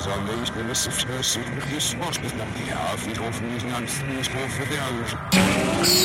ich bin es wirklich was mit dem Jahr, wie hoffentlich ganz nicht für